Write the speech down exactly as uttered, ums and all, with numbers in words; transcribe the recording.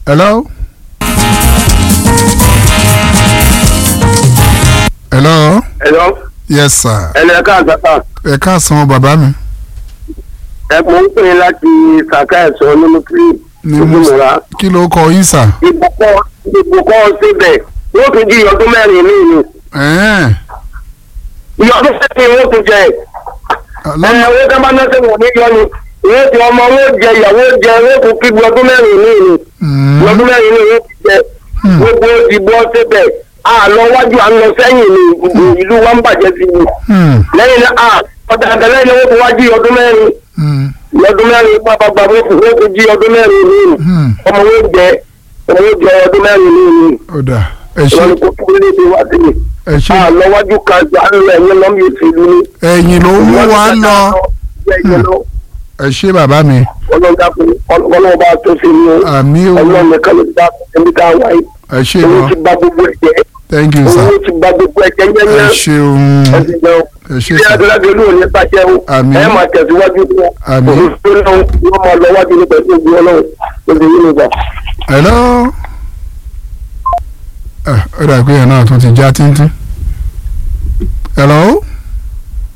hello. hello. hello. yes sir. ẹnlẹ́ ká àgbàtà. ẹ káàsán bàbá mi. ẹ mọ̀ ń pè é láti sàkà ẹ̀sọ́ nínú kiri. ní mo kí ló kọ yín sà. ìbùkọ́ ìbùkọ́ síbẹ̀ wọ́n tún di ọdún mẹ́rin ní ìlú. ìyọdún mẹ́rin wọ́n tún jẹ. ẹ owó tẹ́ bá náà ṣe wọ̀ ní yọnu wọ́n ti ọmọ wọn jẹ ìyàwó jẹ wọ́n tún kí ọdún mẹ́rin ní ìlú. ọdún mẹ́rin ní ìlú ti jẹ. gbogbo ìbò síbẹ̀ àlọ́ wájú à ń lọ sẹ́yìn ní ìlú wa ń bàjẹ́ sí i. lẹ́yìn náà ọ̀dà àtẹlẹ́yìn ni wọ́n ti wájú ọdún mẹ́rin. ọdún mẹ́rin pápá gba wọ́n ti jí ọdún mẹ́rin ní ìlú. ọmọ wọn jẹ ọmọ wọn jẹ ọdún mẹ́rin ní ìlú. ọ̀dà ẹ ṣe ìwọ́n kò tún lè dé wá sí i. ẹ ṣe àlọ́ wájú kan jù à ń lọ ẹ̀yìn lọ́mú ìṣèlú ni. ẹ̀yìn ló mú wa lọ. ẹ ṣe bàbá mi. ọlọ́run bá tó ṣe ní o. àmì o. ọlọ́run nìkan ló bá ẹni ká wáyé. ẹ ṣe owó lọ. ti gba gbogbo ẹ̀jẹ̀. thank you sir. owó ti gba gbogbo ẹ̀jẹ̀ ẹ yẹ́nyẹ́. ṣeun. ẹ ṣe bí sir. adúlágbé ló ní pàṣẹ o. Àmín. ẹ máa tẹ̀síwájú fún ọ. Àmín. òun tó náà wọ́n máa lọ wájú ní pẹ̀lú ògùn ọlọ́run tó ti yí mi gbà. hello. ẹ ó dà pé ẹ̀ náà tún ti já tíntín. hello.